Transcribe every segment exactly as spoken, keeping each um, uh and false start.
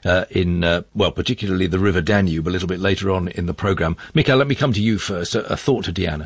uh, in, uh, well, particularly the River Danube a little bit later on in the programme. Mikael, let me come to you first. A, a thought to Diana.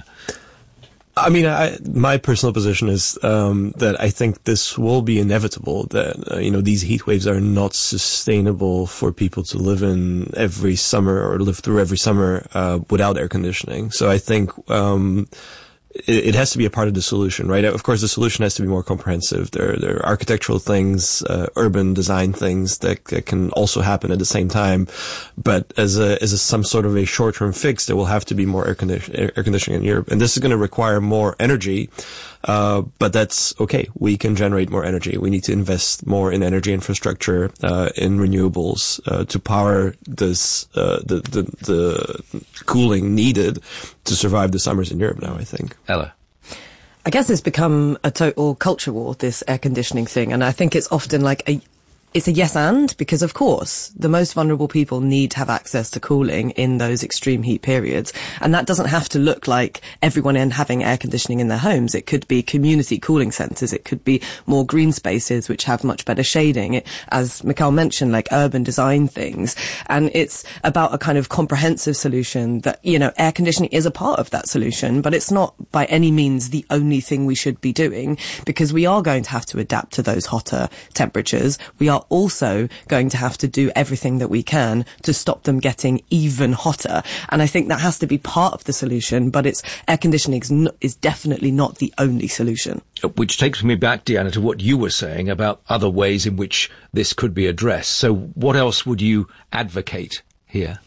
I mean, I, my personal position is um, that I think this will be inevitable, that, uh, you know, these heat waves are not sustainable for people to live in every summer or live through every summer uh, without air conditioning. So I think um, it, it has to be a part of the solution, right? Of course, the solution has to be more comprehensive. There, there are architectural things, uh, urban design things that, that can also happen at the same time. But as a, as a, some sort of a short-term fix, there will have to be more air, condition, air conditioning in Europe. And this is going to require more energy. Uh, but that's okay. We can generate more energy. We need to invest more in energy infrastructure, uh, in renewables, uh, to power this, uh, the, the, the cooling needed to survive the summers in Europe now, I think. Ella. I guess it's become a total culture war, this air conditioning thing. And I think it's often like a, it's a yes and, because of course the most vulnerable people need to have access to cooling in those extreme heat periods. And that doesn't have to look like everyone in having air conditioning in their homes. It could be community cooling centres. It could be more green spaces which have much better shading. It, as Mikael mentioned, like urban design things. And it's about a kind of comprehensive solution that, you know, air conditioning is a part of that solution, but it's not by any means the only thing we should be doing, because we are going to have to adapt to those hotter temperatures. We are also going to have to do everything that we can to stop them getting even hotter. And I think that has to be part of the solution, but it's air conditioning is, not, is definitely not the only solution. Which takes me back, Diana, to what you were saying about other ways in which this could be addressed. So what else would you advocate here?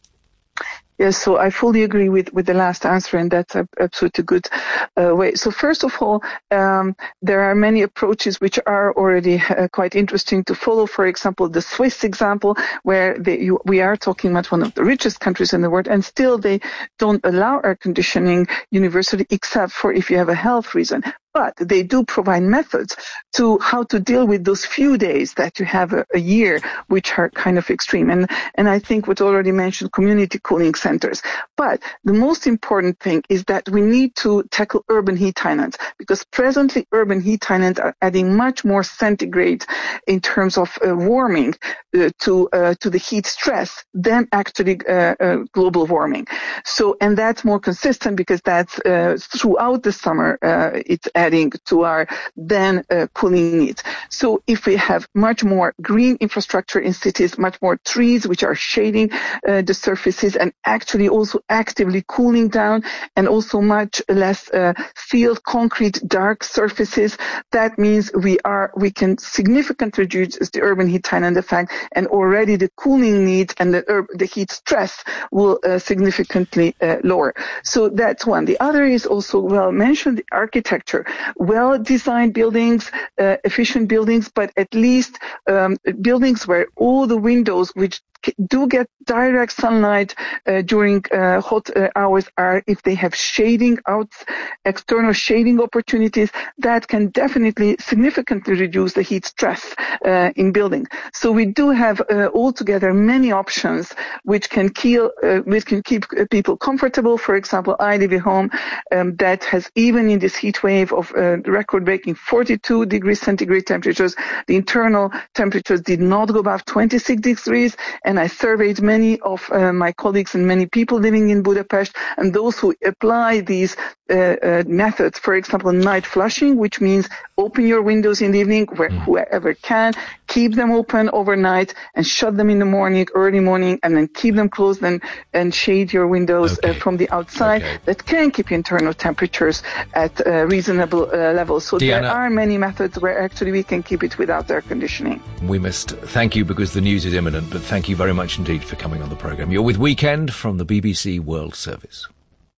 Yes, so I fully agree with, with the last answer, and that's a, absolutely good uh, way. So first of all, um, there are many approaches which are already uh, quite interesting to follow. For example, the Swiss example, where they, you, we are talking about one of the richest countries in the world, and still they don't allow air conditioning universally, except for if you have a health reason. But they do provide methods to how to deal with those few days that you have a, a year, which are kind of extreme. And, and I think what already mentioned, community cooling centers. But the most important thing is that we need to tackle urban heat islands, because presently urban heat islands are adding much more centigrade in terms of uh, warming uh, to uh, to the heat stress than actually uh, uh, global warming. So, and that's more consistent because that's uh, throughout the summer uh, it's adding to our then uh, cooling needs. So if we have much more green infrastructure in cities, much more trees which are shading uh, the surfaces and actually also actively cooling down, and also much less uh, sealed concrete dark surfaces, that means we are we can significantly reduce the urban heat island effect, and already the cooling needs and the ur- the heat stress will uh, significantly uh, lower. So that's one. The other is also well mentioned, the architecture. Well-designed buildings, uh, efficient buildings, but at least um, buildings where all the windows which do get direct sunlight uh, during uh, hot uh, hours are, if they have shading out, external shading opportunities, that can definitely significantly reduce the heat stress uh, in building. So we do have uh, altogether many options which can kill, uh, which can keep people comfortable. For example, I live in a home um, that has, even in this heat wave of uh, record-breaking forty-two degrees centigrade temperatures, the internal temperatures did not go above twenty-six degrees. And I surveyed many of uh, my colleagues and many people living in Budapest, and those who apply these uh, uh, methods, for example, night flushing, which means open your windows in the evening, where whoever can, keep them open overnight and shut them in the morning, early morning, and then keep them closed and, and shade your windows okay. uh, from the outside. Okay. That can keep internal temperatures at uh, reasonable uh, levels. So Diana, there are many methods where actually we can keep it without air conditioning. We must thank you because the news is imminent, but thank you very much indeed for coming on the programme. You're with Weekend from the B B C World Service.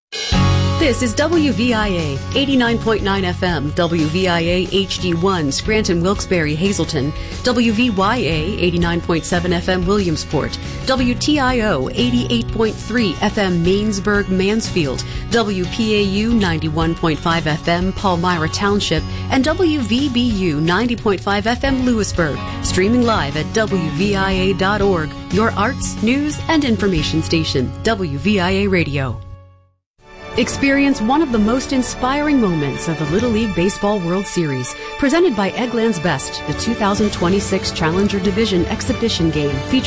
This is W V I A eighty-nine point nine F M, W V I A H D one, Scranton, Wilkes-Barre, Hazleton, W V Y A eighty-nine point seven F M, Williamsport, W T I O eighty-eight point three F M, Mainsburg, Mansfield, W P A U ninety-one point five F M, Palmyra Township, and W V B U ninety point five F M, Lewisburg. Streaming live at W V I A dot org, your arts, news, and information station, W V I A Radio. Experience one of the most inspiring moments of the Little League Baseball World Series, presented by Eggland's Best, the two thousand twenty-six Challenger Division exhibition game featuring